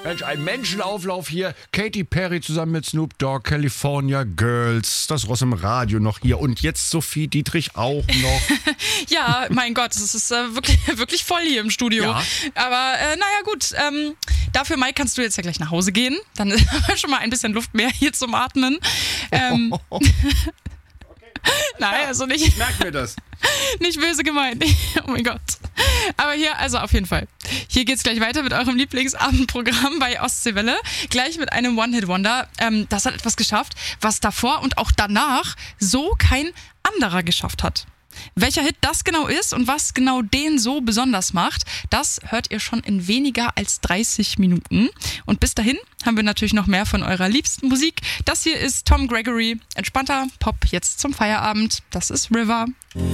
Mensch, ein Menschenauflauf hier. Katy Perry zusammen mit Snoop Dogg, California Girls, das Ross im Radio noch hier und jetzt Sophie Dietrich auch noch. Ja, mein Gott, es ist wirklich voll hier im Studio. Ja. Aber naja gut, dafür, Mike, kannst du jetzt ja gleich nach Hause gehen. Dann ist schon mal ein bisschen Luft mehr hier zum Atmen. Nein, also nicht. Ich merke mir das. Nicht böse gemeint. Oh mein Gott. Aber hier, also auf jeden Fall. Hier geht's gleich weiter mit eurem Lieblingsabendprogramm bei Ostseewelle. Gleich mit einem One-Hit-Wonder. Das hat etwas geschafft, was davor und auch danach so kein anderer geschafft hat. Welcher Hit das genau ist und was genau den so besonders macht, das hört ihr schon in weniger als 30 Minuten. Und bis dahin haben wir natürlich noch mehr von eurer liebsten Musik. Das hier ist Tom Gregory, entspannter Pop jetzt zum Feierabend. Das ist River.